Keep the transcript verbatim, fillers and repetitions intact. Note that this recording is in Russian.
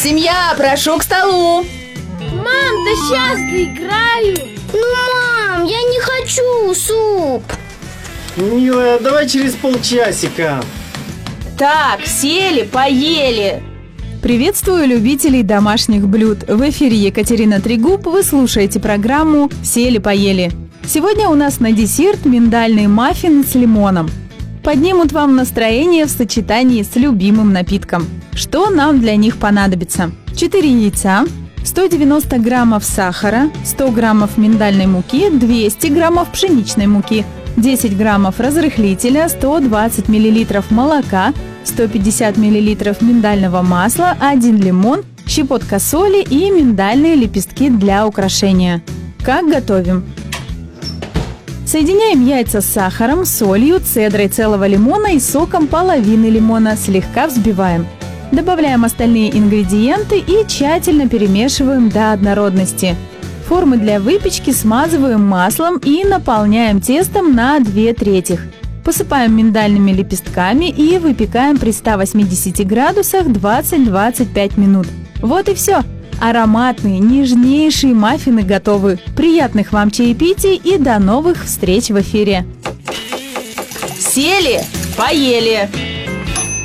Семья, прошу к столу. Мам, да сейчас доиграю. Ну, мам, я не хочу суп. Милая, давай через полчасика. Так, сели, поели. Приветствую любителей домашних блюд. В эфире Екатерина Трегуб. Вы слушаете программу «Сели-поели». Сегодня у нас на десерт миндальный маффин с лимоном. Поднимут вам настроение в сочетании с любимым напитком. Что нам для них понадобится? четыре яйца, сто девяносто граммов сахара, сто граммов миндальной муки, двести граммов пшеничной муки, десять граммов разрыхлителя, сто двадцать миллилитров молока, сто пятьдесят миллилитров миндального масла, один лимон, щепотка соли и миндальные лепестки для украшения. Как готовим? Соединяем яйца с сахаром, солью, цедрой целого лимона и соком половины лимона, слегка взбиваем. Добавляем остальные ингредиенты и тщательно перемешиваем до однородности. Формы для выпечки смазываем маслом и наполняем тестом на две трети. Посыпаем миндальными лепестками и выпекаем при ста восьмидесяти градусах двадцать-двадцать пять минут. Вот и все. Ароматные, нежнейшие маффины готовы. Приятных вам чаепитий и до новых встреч в эфире. Сели, поели.